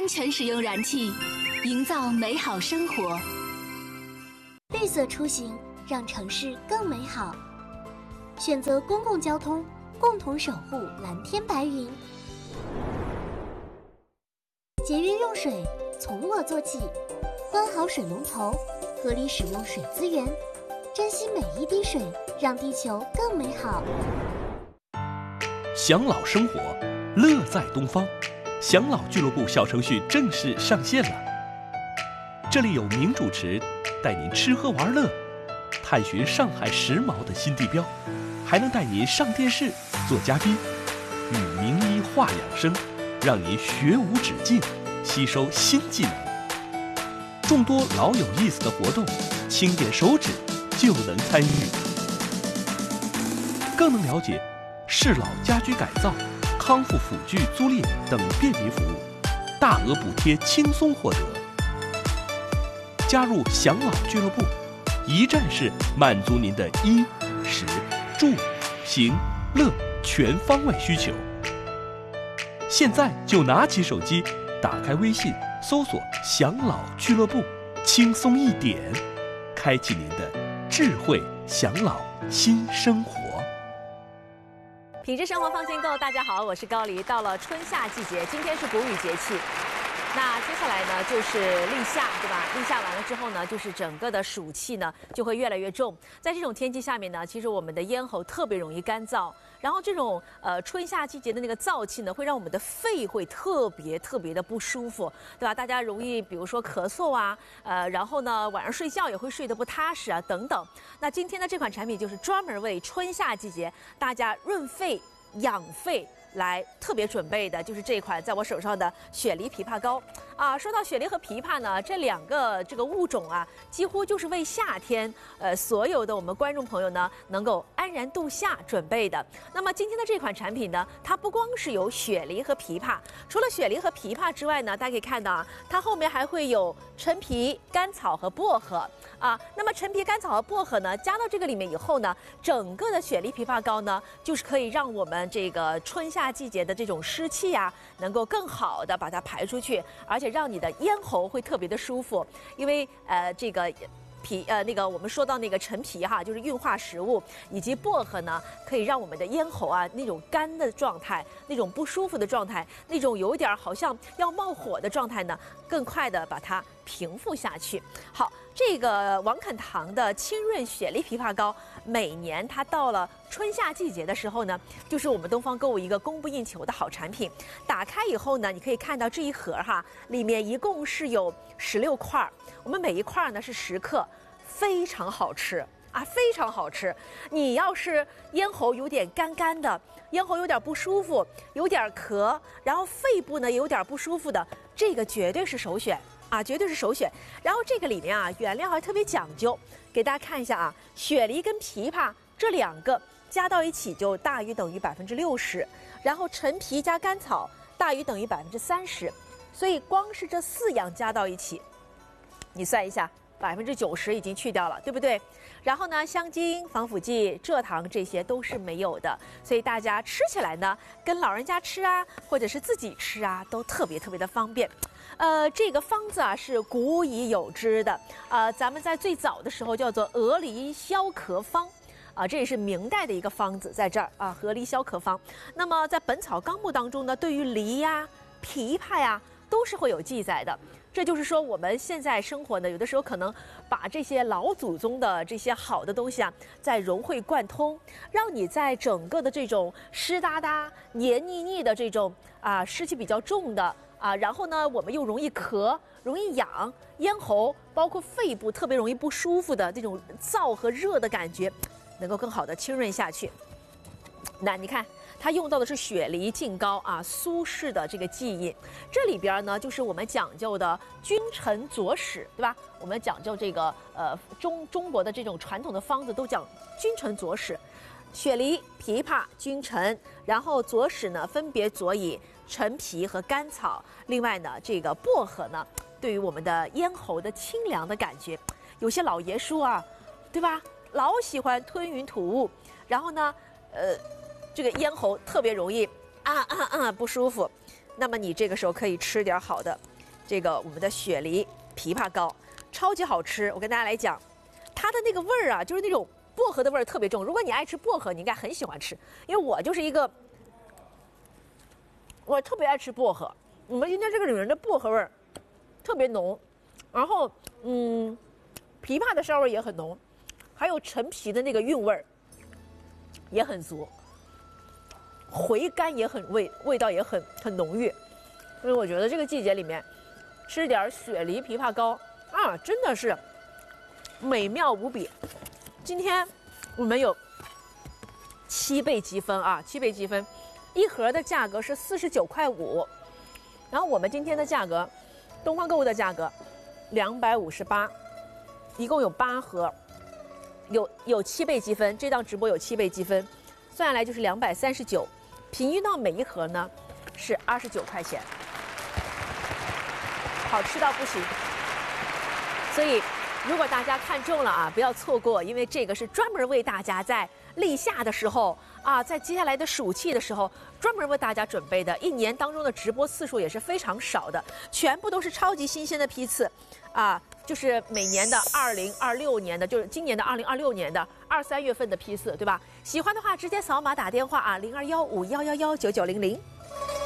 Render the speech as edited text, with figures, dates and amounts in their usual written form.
全使用燃气，营造美好生活。 绿色出行，让城市更美好。选择公共交通，共同守护蓝天白云。节约用水，从我做起。关好水龙头，合理使用水资源，珍惜每一滴水，让地球更美好。 享老生活，乐在东方。享老俱乐部小程序正式上线了。这里有名主持带您吃喝玩乐，探寻上海时髦的新地标，还能带您上电视做嘉宾，与名医话养生，让您学无止境，吸收新技能。众多老有意思的活动，轻点手指就能参与，更能了解适老家居改造、康复辅具租赁等便民服务，大额补贴轻松获得。加入享老俱乐部，一站式满足您的衣、食、住、行、乐全方位需求。现在就拿起手机，打开微信，搜索享老俱乐部，轻松一点，开启您的智慧享老新生活。 品质生活放心购，大家好，我是高黎。到了春夏季节，今天是谷雨节气，那接下来呢就是立夏，对吧？立夏完了之后呢，就是整个的暑气呢就会越来越重。在这种天气下面呢，其实我们的咽喉特别容易干燥，然后这种春夏季节的那个燥气呢，会让我们的肺会特别的不舒服，对吧？大家容易比如说咳嗽啊，然后呢晚上睡觉也会睡得不踏实啊，等等。那今天的这款产品就是专门为春夏季节大家润肺养肺来特别准备的，就是这款在我手上的雪梨枇杷膏啊。说到雪梨和枇杷呢，这两个这个物种啊，几乎就是为夏天所有的我们观众朋友呢能够安然度夏准备的。那么今天的这款产品呢，它不光是有雪梨和枇杷，除了雪梨和枇杷之外呢，大家可以看到啊，它后面还会有陈皮、甘草和薄荷啊。那么陈皮、甘草和薄荷呢，加到这个里面以后呢，整个的雪梨枇杷膏呢，就是可以让我们这个春夏季节的这种湿气啊，能够更好的把它排出去，而且让你的咽喉会特别的舒服。因为这个那个我们说到那个陈皮哈，就是运化食物，以及薄荷呢，可以让我们的咽喉啊那种干的状态，那种不舒服的状态，那种有点好像要冒火的状态呢，更快的把它平复下去。好，这个王肯堂的清润雪梨枇杷膏，每年它到了春夏季节的时候呢，就是我们东方购物一个供不应求的好产品。打开以后呢，你可以看到这一盒哈，里面一共是有16块，我们每一块呢是10克，非常好吃啊，非常好吃。你要是咽喉有点干干的，咽喉有点不舒服，有点咳，然后肺部呢有点不舒服的，这个绝对是首选啊，绝对是首选。然后这个里面啊，原料还特别讲究，给大家看一下啊，雪梨跟枇杷这两个加到一起就大于等于60%，然后陈皮加甘草大于等于30%，所以光是这4样加到一起，你算一下，90%已经去掉了，对不对？然后呢，香精、防腐剂、蔗糖这些都是没有的，所以大家吃起来呢，跟老人家吃啊，或者是自己吃啊，都特别的方便。这个方子啊是古已有之的，咱们在最早的时候叫做鹅梨消咳方。啊，这也是明代的一个方子，在这儿啊，鹅梨消咳方。那么在《本草纲目》当中呢，对于梨呀、枇杷呀，都是会有记载的。这就是说，我们现在生活呢，有的时候可能把这些老祖宗的这些好的东西啊，再融会贯通，让你在整个的这种湿哒哒、黏腻腻的这种湿气比较重的然后呢，我们又容易咳、容易痒，咽喉包括肺部特别容易不舒服的这种燥和热的感觉，能够更好的清润下去。那你看，它用到的是雪梨净膏啊，苏轼的这个记忆。这里边呢，就是我们讲究的君臣佐使，对吧？我们讲究这个中国的这种传统的方子都讲君臣佐使。雪梨、枇杷、君臣，然后佐使呢分别佐以陈皮和甘草。另外呢，这个薄荷呢，对于我们的咽喉的清凉的感觉，有些老爷叔啊，对吧？老喜欢吞云吐雾，然后呢，这个咽喉特别容易不舒服。那么你这个时候可以吃点好的， 这个我们的雪梨枇杷膏，超级好吃。我跟大家来讲，它的那个味儿啊，就是那种薄荷的味儿特别重。如果你爱吃薄荷，你应该很喜欢吃，因为我就是一个，我特别爱吃薄荷。我们今天这个里面的薄荷味儿特别浓，然后枇杷的香味也很浓，还有陈皮的那个韵味儿也很足，回甘也很味道也很浓郁。所以我觉得这个季节里面吃点雪梨枇杷膏啊，真的是美妙无比。今天我们有7倍积分啊，7倍积分，一盒的价格是49.5块，然后我们今天的价格，东方购物的价格258，一共有8盒，有7倍积分，这档直播有7倍积分，算下来就是239，平均到每一盒呢是29块钱，好吃到不行。所以如果大家看中了啊，不要错过，因为这个是专门为大家在立夏的时候啊，在接下来的暑期的时候，专门为大家准备的，一年当中的直播次数也是非常少的，全部都是超级新鲜的批次，啊，就是每年的2026年的，就是今年的2026年的2、3月份的批次，对吧？喜欢的话直接扫码打电话啊，0215111990。